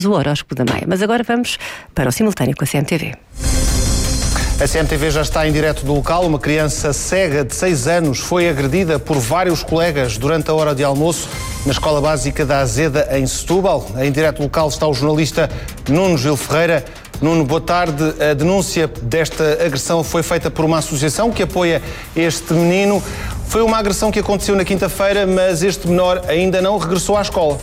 O horóscopo da Maia. Mas agora vamos para o simultâneo com a CMTV. A CMTV já está em direto do local. Uma criança cega de 6 anos foi agredida por vários colegas durante a hora de almoço na Escola Básica da Azeda, em Setúbal. Em direto do local está o jornalista Nuno Gil Ferreira. Nuno, boa tarde. A denúncia desta agressão foi feita por uma associação que apoia este menino. Foi uma agressão que aconteceu na quinta-feira, mas este menor ainda não regressou à escola.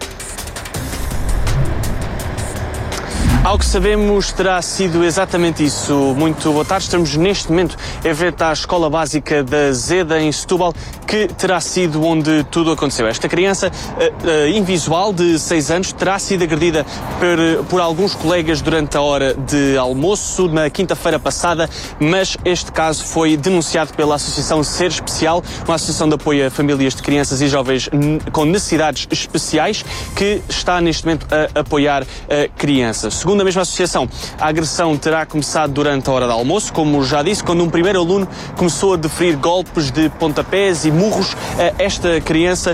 Ao que sabemos, terá sido exatamente isso. Muito boa tarde. Estamos neste momento em frente à Escola Básica da Azeda, em Setúbal, que terá sido onde tudo aconteceu. Esta criança invisual de 6 anos terá sido agredida por alguns colegas durante a hora de almoço na quinta-feira passada, mas este caso foi denunciado pela Associação Ser Especial, uma associação de apoio a famílias de crianças e jovens com necessidades especiais, que está neste momento a apoiar crianças. Segundo a mesma associação, a agressão terá começado durante a hora de almoço, como já disse, quando um primeiro aluno começou a deferir golpes de pontapés e murros a esta criança,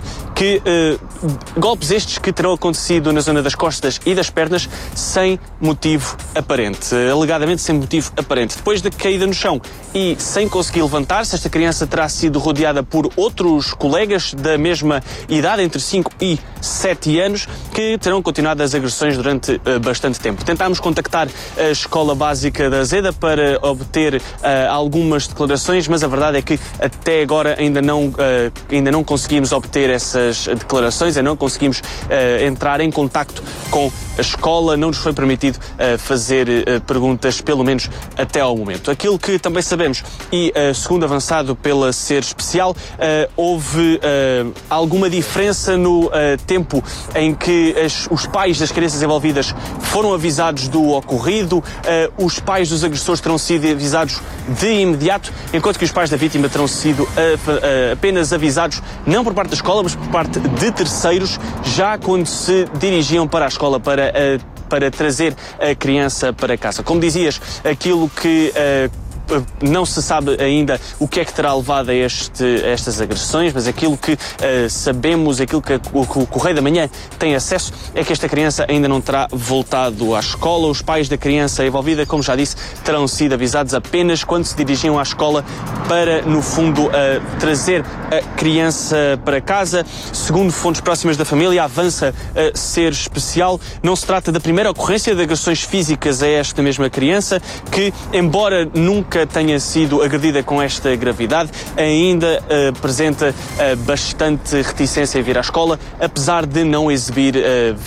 golpes estes que terão acontecido na zona das costas e das pernas sem motivo aparente, alegadamente sem motivo aparente. Depois da caída no chão e sem conseguir levantar-se, esta criança terá sido rodeada por outros colegas da mesma idade, entre 5 e 7 anos, que terão continuado as agressões durante bastante tempo. Tentámos contactar a Escola Básica da Azeda para obter algumas declarações, mas a verdade é que até agora ainda não conseguimos obter essas declarações, ainda não conseguimos entrar em contacto com a escola, não nos foi permitido fazer perguntas, pelo menos até ao momento. Aquilo que também sabemos, e segundo avançado pela Ser Especial, houve alguma diferença no tempo em que os pais das crianças envolvidas foram avisados do ocorrido. Os pais dos agressores terão sido avisados de imediato, enquanto que os pais da vítima terão sido apenas avisados, não por parte da escola, mas por parte de terceiros, já quando se dirigiam para a escola para trazer a criança para casa. Como dizias, aquilo que não se sabe ainda o que é que terá levado a estas agressões, mas aquilo que sabemos, aquilo que o Correio da Manhã tem acesso, é que esta criança ainda não terá voltado à escola. Os pais da criança envolvida, como já disse, terão sido avisados apenas quando se dirigiam à escola para, no fundo, trazer a criança para casa. Segundo fontes próximas da família, avança a Ser Especial, não se trata da primeira ocorrência de agressões físicas a esta mesma criança, que, embora nunca tenha sido agredida com esta gravidade, ainda apresenta bastante reticência em vir à escola, apesar de não exibir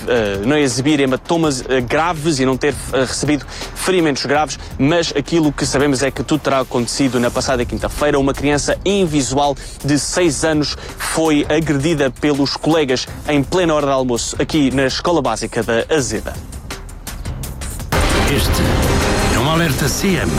hematomas graves e não ter recebido ferimentos graves, mas aquilo que sabemos é que tudo terá acontecido na passada quinta-feira. Uma criança invisual de 6 anos foi agredida pelos colegas em plena hora de almoço aqui na Escola Básica da Azeda. Este é um alerta CM.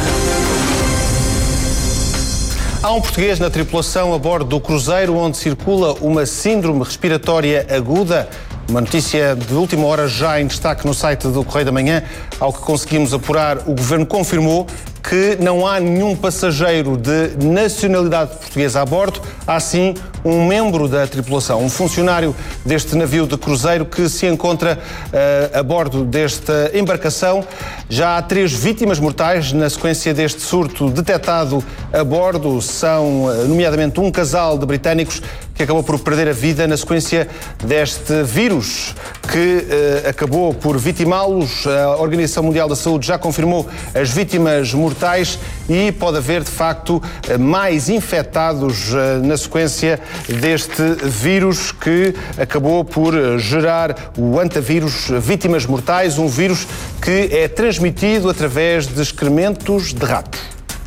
Há um português na tripulação a bordo do cruzeiro onde circula uma síndrome respiratória aguda. Uma notícia de última hora já em destaque no site do Correio da Manhã. Ao que conseguimos apurar, o Governo confirmou que não há nenhum passageiro de nacionalidade portuguesa a bordo. Há sim um membro da tripulação, um funcionário deste navio de cruzeiro que se encontra a bordo desta embarcação. Já há 3 vítimas mortais na sequência deste surto detectado a bordo. São, nomeadamente, um casal de britânicos que acabou por perder a vida na sequência deste vírus que acabou por vitimá-los. A Organização Mundial da Saúde já confirmou as vítimas mortais e pode haver, de facto, mais infectados na sequência deste vírus que acabou por gerar o antavírus vítimas mortais, um vírus que é transmitido através de excrementos de ratos.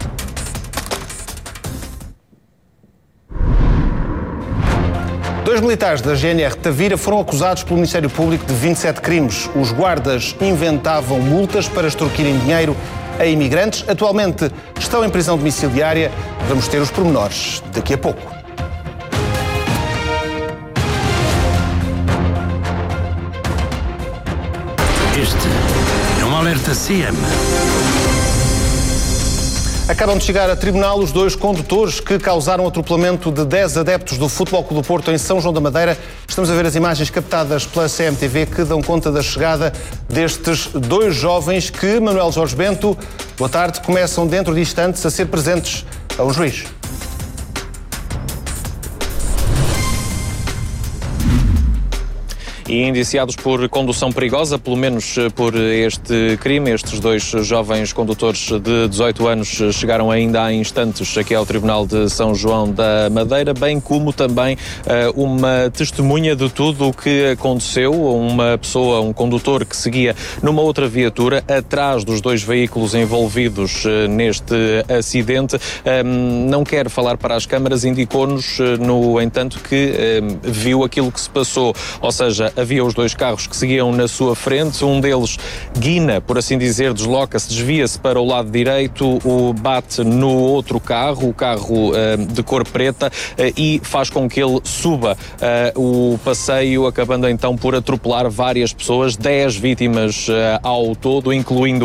Dois militares da GNR Tavira foram acusados pelo Ministério Público de 27 crimes. Os guardas inventavam multas para extorquirem dinheiro a imigrantes. Atualmente estão em prisão domiciliária. Vamos ter os pormenores daqui a pouco. Este é um alerta CM. Acabam de chegar a tribunal os 2 condutores que causaram atropelamento de 10 adeptos do Futebol Clube do Porto em São João da Madeira. Estamos a ver as imagens captadas pela CMTV que dão conta da chegada destes 2 jovens que, Manuel Jorge Bento, boa tarde, começam dentro de instantes a ser presentes a um juiz. E indiciados por condução perigosa, pelo menos por este crime, estes 2 jovens condutores de 18 anos chegaram ainda há instantes aqui ao Tribunal de São João da Madeira, bem como também uma testemunha de tudo o que aconteceu, uma pessoa, um condutor que seguia numa outra viatura atrás dos 2 veículos envolvidos neste acidente. Não quer falar para as câmaras, indicou-nos, no entanto, que viu aquilo que se passou, ou seja, havia os 2 carros que seguiam na sua frente, um deles guina, por assim dizer, desloca-se, desvia-se para o lado direito, bate no outro carro, o carro de cor preta, e faz com que ele suba o passeio, acabando então por atropelar várias pessoas, 10 vítimas ao todo, incluindo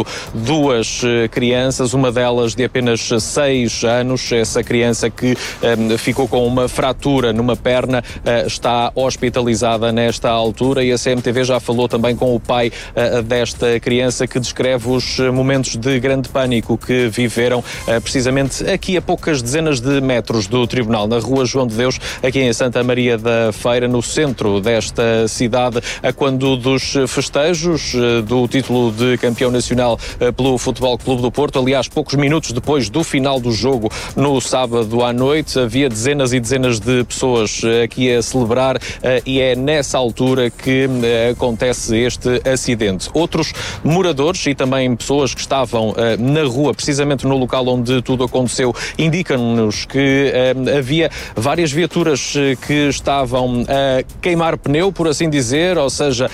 2 crianças, uma delas de apenas 6 anos, essa criança que ficou com uma fratura numa perna, está hospitalizada nesta altura, e a CMTV já falou também com o pai desta criança, que descreve os momentos de grande pânico que viveram precisamente aqui a poucas dezenas de metros do Tribunal, na Rua João de Deus, aqui em Santa Maria da Feira, no centro desta cidade, quando dos festejos do título de campeão nacional pelo Futebol Clube do Porto. Aliás, poucos minutos depois do final do jogo, no sábado à noite, havia dezenas e dezenas de pessoas aqui a celebrar, e é nessa altura que acontece este acidente. Outros moradores e também pessoas que estavam na rua, precisamente no local onde tudo aconteceu, indicam-nos que havia várias viaturas que estavam a queimar pneu, por assim dizer, ou seja,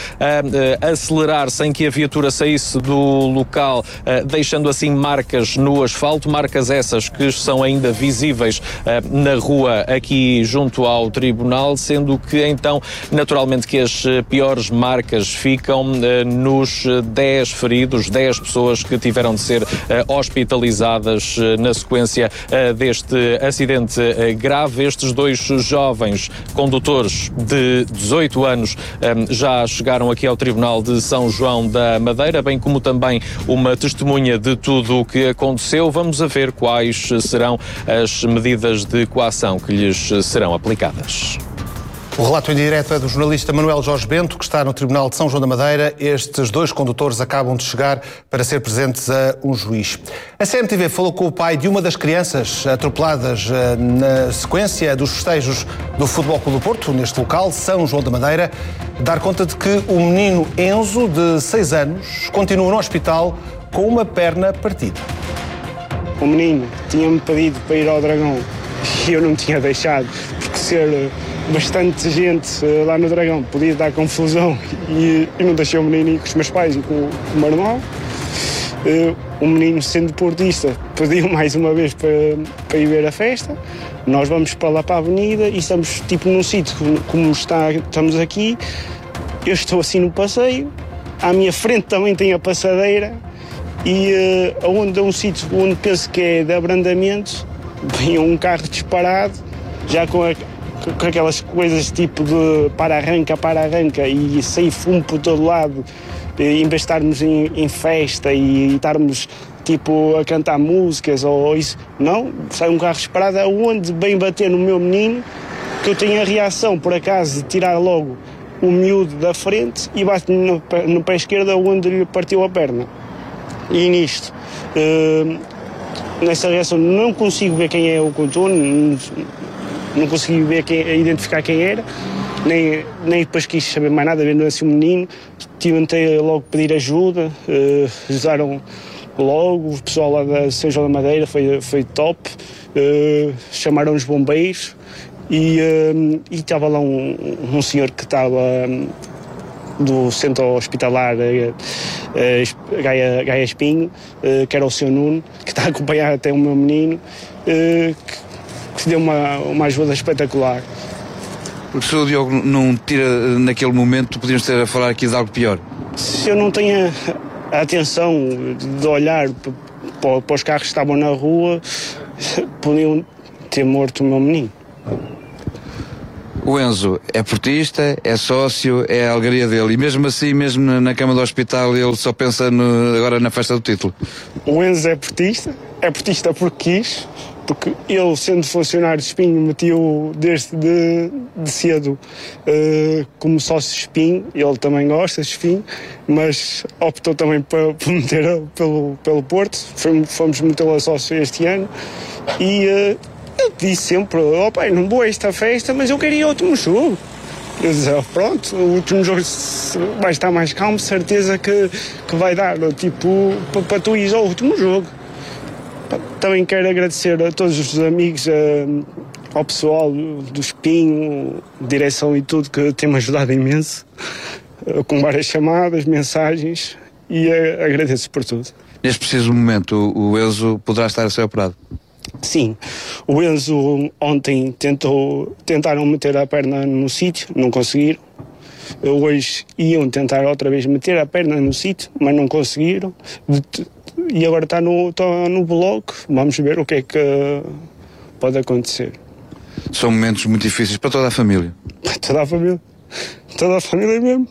a acelerar sem que a viatura saísse do local, deixando assim marcas no asfalto, marcas essas que são ainda visíveis na rua aqui junto ao Tribunal, sendo que então, naturalmente, que as piores marcas ficam nos 10 feridos, 10 pessoas que tiveram de ser hospitalizadas na sequência deste acidente grave. Estes 2 jovens condutores de 18 anos já chegaram aqui ao Tribunal de São João da Madeira, bem como também uma testemunha de tudo o que aconteceu. Vamos a ver quais serão as medidas de coação que lhes serão aplicadas. O relato em direto é do jornalista Manuel Jorge Bento, que está no Tribunal de São João da Madeira. Estes 2 condutores acabam de chegar para ser presentes a um juiz. A CMTV falou com o pai de uma das crianças atropeladas na sequência dos festejos do Futebol Clube do Porto, neste local, São João da Madeira, dar conta de que o menino Enzo, de 6 anos, continua no hospital com uma perna partida. O menino tinha-me pedido para ir ao Dragão e eu não tinha deixado, porque ser bastante gente lá no Dragão podia dar confusão, e eu não deixei o menino ir com os meus pais e com o meu irmão. O menino, sendo portista, pediu mais uma vez para ir ver a festa. Nós vamos para lá para a avenida e estamos tipo num sítio como estamos aqui. Eu estou assim no passeio, à minha frente também tem a passadeira, e onde é um sítio onde penso que é de abrandamento, vem um carro disparado, já com aquelas coisas tipo de para-arranca, e sair fumo por todo lado, em vez de estarmos em festa e estarmos tipo a cantar músicas ou isso. Não, sai um carro disparado aonde vem bater no meu menino, que eu tenho a reação, por acaso, de tirar logo o miúdo da frente e bate no pé esquerdo onde lhe partiu a perna. E nisto, nessa reação, não consigo ver quem é o condutor, não consegui ver identificar quem era, nem depois quis saber mais nada, vendo assim o menino. Tentei logo pedir ajuda, ajudaram logo, o pessoal lá da São João da Madeira foi top, chamaram os bombeiros, e estava lá um senhor que estava do centro hospitalar Gaia Espinho, que era o seu Nuno, que está a acompanhar até o meu menino, que deu uma ajuda espetacular. O professor Diogo não tira naquele momento, podíamos estar a falar aqui de algo pior? Se eu não tenho a atenção de olhar para os carros que estavam na rua, podiam ter morto o meu menino. O Enzo é portista, é sócio, é a alegria dele. E mesmo assim, mesmo na cama do hospital, ele só pensa agora na festa do título. O Enzo é portista porque quis, porque ele, sendo funcionário de Espinho, metiu desde de cedo como sócio de Espinho. Ele também gosta de Espinho, mas optou também por meter pelo Porto. Fomos metê-lo a sócio este ano e... eu disse sempre, pai, não vou a esta festa, mas eu queria o último jogo. Eu dizia, pronto, o último jogo vai estar mais calmo, certeza que vai dar, tipo, para tu ires ao último jogo. Também quero agradecer a todos os amigos, ao pessoal do Espinho, direção e tudo, que tem-me ajudado imenso, com várias chamadas, mensagens, e agradeço por tudo. Neste preciso momento, o Enzo poderá estar a ser operado? Sim, o Enzo ontem tentaram meter a perna no sítio, não conseguiram. Hoje iam tentar outra vez meter a perna no sítio, mas não conseguiram. E agora está no bloco, vamos ver o que é que pode acontecer. São momentos muito difíceis para toda a família. Para toda a família mesmo.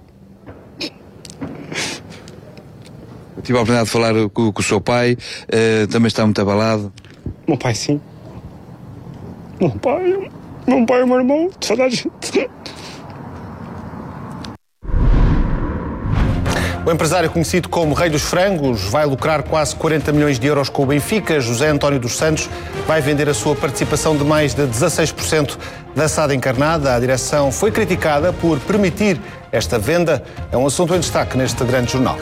Tive a oportunidade de falar com o seu pai, também está muito abalado. Meu pai, sim. Meu pai e o meu irmão, toda a gente. O empresário conhecido como Rei dos Frangos vai lucrar quase 40 milhões de euros com o Benfica. José António dos Santos vai vender a sua participação de mais de 16% da SAD encarnada. A direção foi criticada por permitir esta venda. É um assunto em destaque neste grande jornal.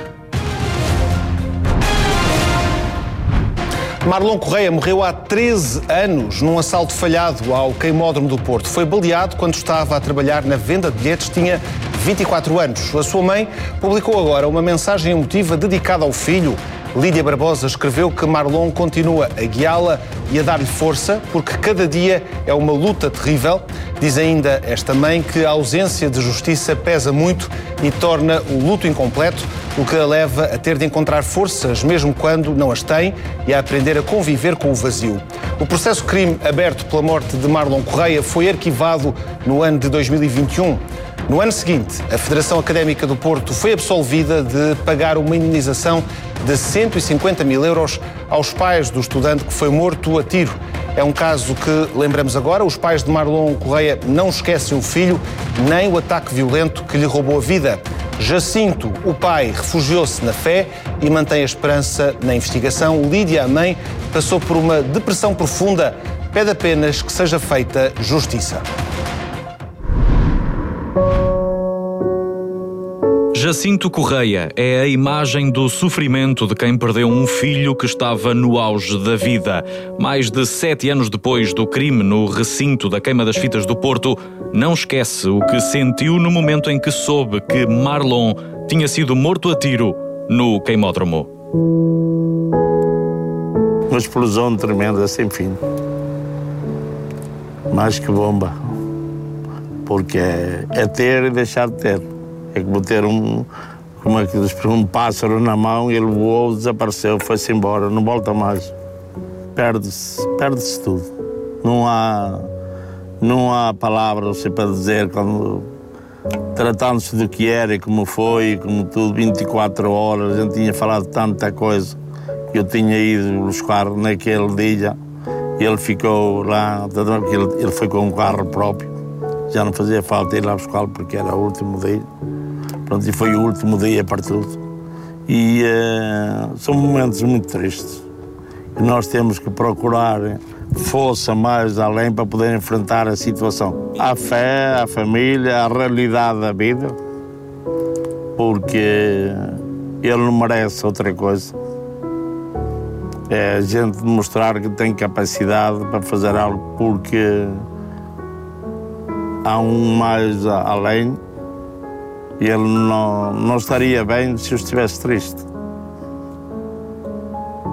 Marlon Correia morreu há 13 anos num assalto falhado ao Queimódromo do Porto. Foi baleado quando estava a trabalhar na venda de bilhetes, tinha 24 anos. A sua mãe publicou agora uma mensagem emotiva dedicada ao filho. Lídia Barbosa escreveu que Marlon continua a guiá-la e a dar-lhe força, porque cada dia é uma luta terrível. Diz ainda esta mãe que a ausência de justiça pesa muito e torna o luto incompleto, o que a leva a ter de encontrar forças, mesmo quando não as tem, e a aprender a conviver com o vazio. O processo-crime aberto pela morte de Marlon Correia foi arquivado no ano de 2021. No ano seguinte, a Federação Académica do Porto foi absolvida de pagar uma indenização de 150 mil euros aos pais do estudante que foi morto a tiro. É um caso que lembramos agora. Os pais de Marlon Correia não esquecem o filho, nem o ataque violento que lhe roubou a vida. Jacinto, o pai, refugiou-se na fé e mantém a esperança na investigação. Lídia, a mãe, passou por uma depressão profunda. Pede apenas que seja feita justiça. Jacinto Correia é a imagem do sofrimento de quem perdeu um filho que estava no auge da vida. Mais de 7 anos depois do crime no recinto da queima das fitas do Porto, não esquece o que sentiu no momento em que soube que Marlon tinha sido morto a tiro no queimódromo. Uma explosão tremenda, sem fim. Mais que bomba. Porque é ter e deixar de ter. É como ter um pássaro na mão e ele voou, desapareceu, foi-se embora, não volta mais. Perde-se tudo. Não há palavras para dizer quando, tratando-se do que era e como foi, como tudo, 24 horas, a gente tinha falado tanta coisa que eu tinha ido buscar naquele dia e ele ficou lá, ele foi com um carro próprio, já não fazia falta ir lá buscá-lo porque era o último dia. Pronto, e foi o último dia para tudo. E são momentos muito tristes. E nós temos que procurar força mais além para poder enfrentar a situação. A fé, a família, a realidade da vida, porque ele não merece outra coisa. É a gente mostrar que tem capacidade para fazer algo, porque há um mais além. E ele não estaria bem se eu estivesse triste.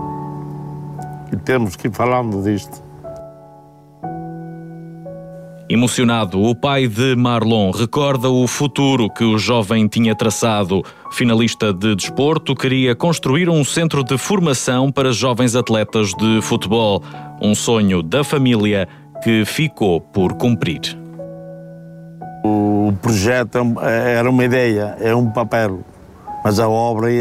E temos que ir falando disto. Emocionado, o pai de Marlon recorda o futuro que o jovem tinha traçado. Finalista de desporto, queria construir um centro de formação para jovens atletas de futebol. Um sonho da família que ficou por cumprir. O projeto era uma ideia, é um papel, mas a obra